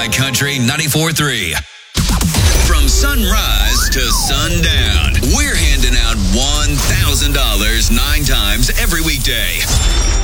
iCountry 94.3. From sunrise to sundown, we're handing out $1,000 9 times every weekday.